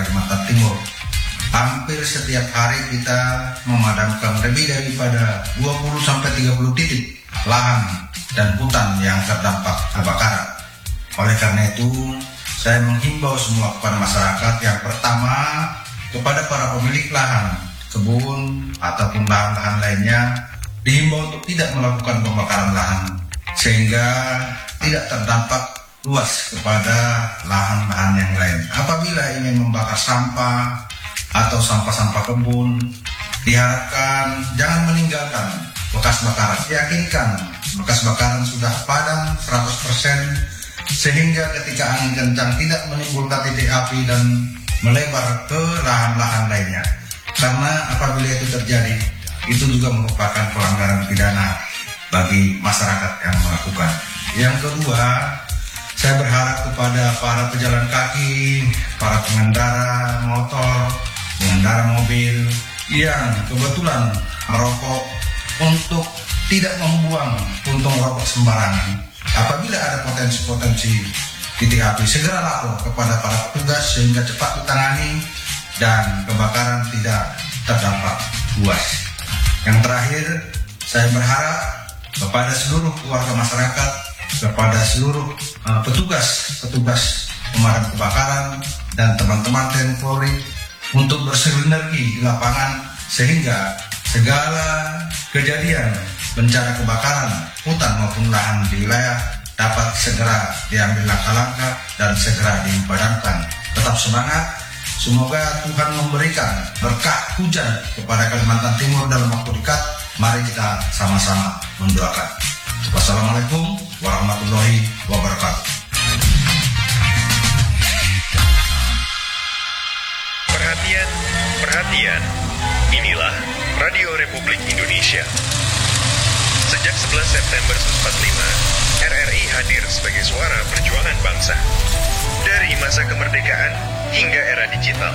Kalimantan Timur. Hampir setiap hari kita memadamkan lebih daripada 20-30 titik lahan dan hutan yang terdampak kebakaran. Oleh karena itu, saya menghimbau semua kepada masyarakat, yang pertama kepada para pemilik lahan, kebun ataupun lahan-lahan lainnya, dihimbau untuk tidak melakukan pembakaran lahan sehingga tidak terdampak luas kepada lahan-lahan yang lain. Apabila ingin membakar sampah atau sampah-sampah kebun, diharapkan jangan meninggalkan bekas bakaran. Yakinkan bekas bakaran sudah padam 100% sehingga ketika angin kencang tidak menimbulkan titik api dan melebar ke lahan-lahan lainnya. Karena apabila itu terjadi, itu juga merupakan pelanggaran pidana bagi masyarakat yang melakukan. Yang kedua, saya berharap kepada para pejalan kaki, para pengendara motor, pengendara mobil yang kebetulan merokok untuk tidak membuang puntung rokok sembarangan. Apabila ada potensi-potensi titik api, segera lapor kepada para petugas sehingga cepat ditangani dan kebakaran tidak terdampak luas. Yang terakhir, saya berharap kepada seluruh keluarga masyarakat, kepada seluruh petugas pemadam kebakaran dan teman-teman TNI Polri untuk bersinergi di lapangan sehingga segala kejadian bencana kebakaran hutan maupun lahan di wilayah dapat segera diambil langkah-langkah dan segera dipadamkan. Tetap semangat, semoga Tuhan memberikan berkah hujan kepada Kalimantan Timur dalam waktu dekat. Mari kita sama-sama mendoakan. Wassalamualaikum warahmatullahi wabarakatuh. Perhatian, inilah Radio Republik Indonesia. Sejak 11 September 1945, RRI hadir sebagai suara perjuangan bangsa. Dari masa kemerdekaan hingga era digital.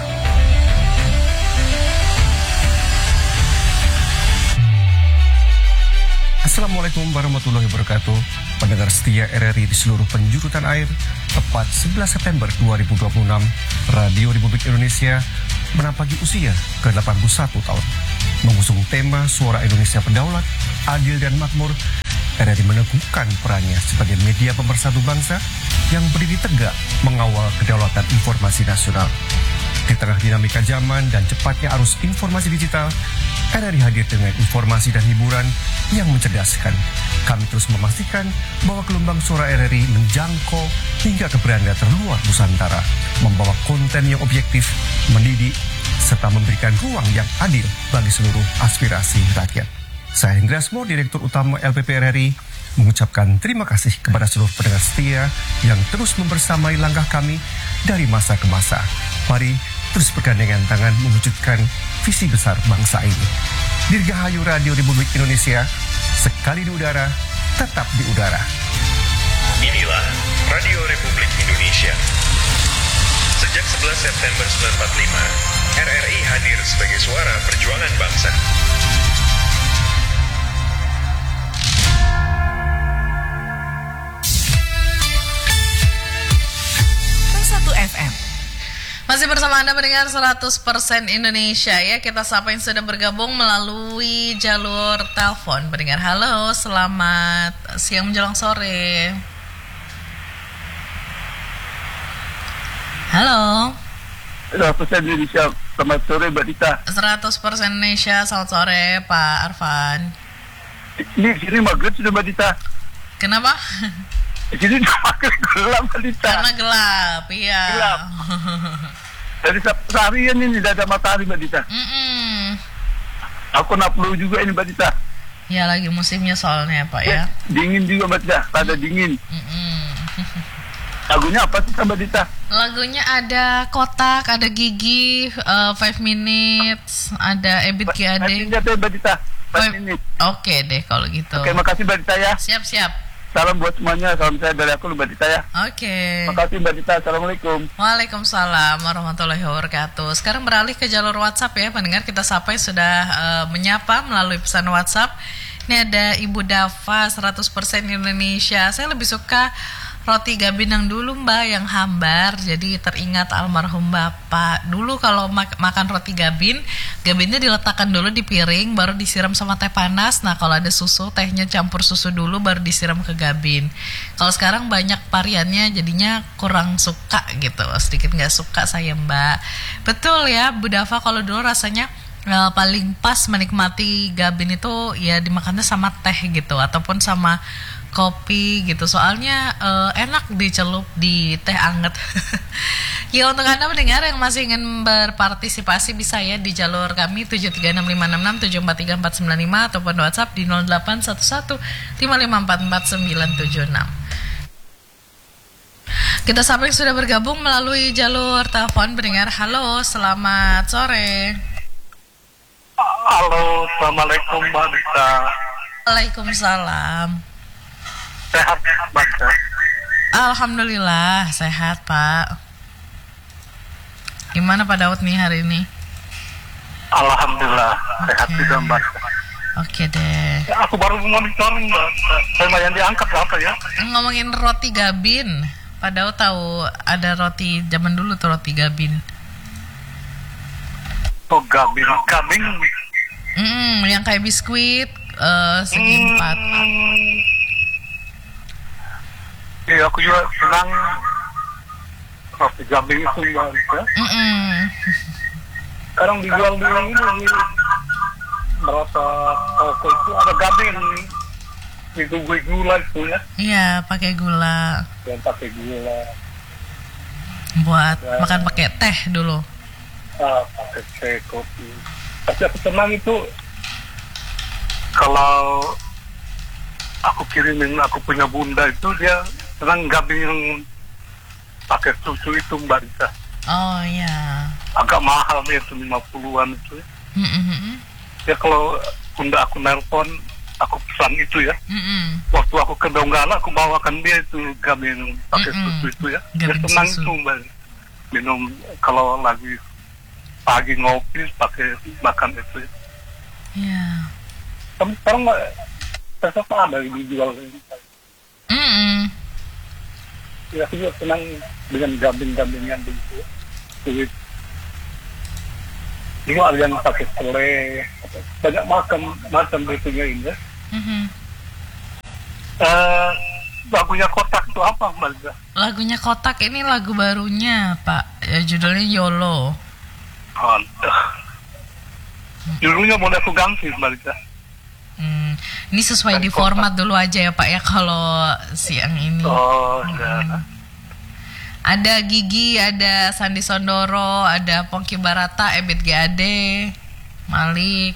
Assalamualaikum warahmatullahi wabarakatuh. Pendengar setia RRI di seluruh penjuru tanah air, tepat 11 September 2026, Radio Republik Indonesia menapaki usia ke-81 tahun. Mengusung tema Suara Indonesia Berdaulat, Adil dan Makmur, RRI meneguhkan perannya sebagai media pemersatu bangsa yang berdiri tegak mengawal kedaulatan informasi nasional. Di tengah dinamika zaman dan cepatnya arus informasi digital, RRI hadir dengan informasi dan hiburan yang mencerdaskan. Kami terus memastikan bahwa gelombang suara RRI menjangkau hingga ke beranda terluar Nusantara, membawa konten yang objektif, mendidik, serta memberikan ruang yang adil bagi seluruh aspirasi rakyat. Saya Hendra Asmo, Direktur Utama LPP RRI, mengucapkan terima kasih kepada seluruh pendengar setia yang terus membersamai langkah kami dari masa ke masa. Mari terus bergandengan tangan mewujudkan visi besar bangsa ini. Dirgahayu Radio Republik Indonesia, sekali di udara, tetap di udara. Inilah Radio Republik Indonesia. Sejak 11 September 1945, RRI hadir sebagai suara perjuangan bangsa. FM. Masih bersama Anda mendengar 100% Indonesia ya. Kita sapa yang sudah bergabung melalui jalur telepon. Pendengar, halo, selamat siang menjelang sore. Halo. 100% Indonesia, selamat sore Mbak Dita. 100% Indonesia, selamat sore Pak Arfan. Ini sini maghrib sudah Mbak Dita. Kenapa? Jadi maghrib gelap Mbak Dita. Karena gelap, iya. Gelap. Dari seharian ini tidak ada matahari Mbak Dita. Aku naplu juga ini Mbak Dita. Ya lagi musimnya soalnya Pak ya. Dingin juga Mbak Dita, ada dingin. Lagunya apa sih Mbak Dita? Lagunya ada Kotak, ada Gigi, 5 Minutes, ada Ebit G.A.D. Mbak Dita, 5 Minutes. Oke deh kalau gitu. Oke, makasih Mbak Dita ya. Siap-siap. Salam buat semuanya, salam saya dari aku Mbak Dita ya. Oke. Makasih Mbak Dita, Assalamualaikum. Waalaikumsalam warahmatullahi wabarakatuh. Sekarang beralih ke jalur WhatsApp ya, pendengar kita sapa yang sudah menyapa melalui pesan WhatsApp. Ini ada Ibu Dava 100% Indonesia. Saya lebih suka roti gabin yang dulu Mbak, yang hambar. Jadi teringat almarhum Bapak. Dulu kalau makan roti gabin, gabinnya diletakkan dulu di piring, baru disiram sama teh panas. Nah kalau ada susu, tehnya campur susu dulu, baru disiram ke gabin. Kalau sekarang banyak variannya, jadinya kurang suka gitu. Sedikit nggak suka saya Mbak. Betul ya Bu Dava, kalau dulu rasanya paling pas menikmati gabin itu ya dimakannya sama teh gitu ataupun sama kopi gitu, soalnya enak dicelup di teh anget. Ya untuk Anda mendengar yang masih ingin berpartisipasi bisa ya di jalur kami 73656743495 ataupun WhatsApp di 0811-554-976. Kita sampai sudah bergabung melalui jalur telepon pendengar. Halo, selamat sore. Halo, Assalamualaikum Mbak Dita. Waalaikumsalam. Sehat Mbak Dita? Alhamdulillah sehat Pak. Gimana Pak Daud nih hari ini? Alhamdulillah sehat juga Mbak. Oke deh. Ya, aku baru monitoring Mbak. Saya yang diangkat apa ya? Ngomongin roti gabin, Pak Daud tahu ada roti zaman dulu tuh, roti gabin. Oh gabin. Yang kayak biskuit segi 4. Iya aku juga senang roti gabin itu Mbak ya. Sekarang dijual di ini merasa toko itu ada gabin itu gula itu ya. Iya pakai gula. Yang pakai gula. Buat makan pakai teh dulu. Pakai teh kopi. Tapi aku senang itu kalau aku kirimin aku punya bunda itu dia senang gabin yang pakai susu itu Mbak Rita. Oh iya. Agak mahal ya itu 50-an itu ya. Ya kalau bunda aku nelpon aku pesan itu ya. Waktu aku ke Donggala aku bawakan dia itu gabin pakai susu itu ya. Dia senang susu. Itu Mbak. Minum kalau lagi pagi ngopi pakai makan itu ya. Iya. Tapi sekarang besok ada yang dijual ini. Ya aku juga senang dengan gabin-gabin yang begitu. Kulit. Ini ada yang pakai selai, banyak macam bentuknya ini ya. Lagunya Kotak itu apa Mbak Liza? Lagunya Kotak ini lagu barunya Pak, ya, judulnya YOLO. Aduh. Judulnya boleh aku ganti Mbak Liza. Ini sesuai di format dulu aja ya Pak ya kalau siang ini. Oh ya. Ada Gigi, ada Sandi Sondoro, ada Pongki Barata, Ebit GAD, Malik.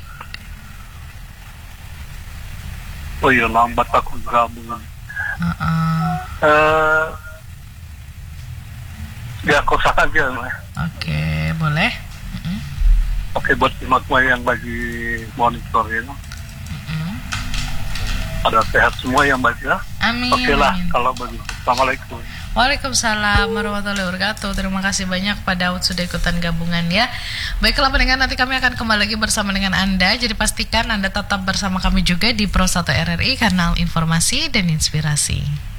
Oh iya lambat aku gabung. Ya kosak aja. Oke, boleh. Oke buat semua yang lagi monitor ya. Ada sehat semua yang baca. Amin. Oke lah kalau begitu. Assalamualaikum. Waalaikumsalam warahmatullahi wabarakatuh. Terima kasih banyak Pak Daud sudah ikutan gabungan ya. Baiklah pendengar, nanti kami akan kembali lagi bersama dengan Anda. Jadi pastikan Anda tetap bersama kami juga di Pro 1 RRI, kanal informasi dan inspirasi.